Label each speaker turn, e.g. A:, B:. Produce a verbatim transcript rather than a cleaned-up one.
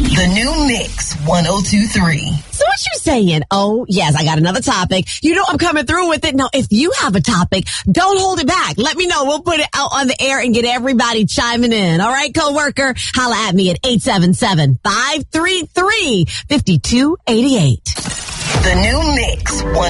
A: The new Mix one oh two three.
B: So what you saying? Oh, yes, I got another topic. You know I'm coming through with it. Now, if you have a topic, don't hold it back. Let me know. We'll put it out on the air and get everybody chiming in. All right, coworker? Holla at me at eight seven seven, five three three, five two eight eight.
A: The new Mix one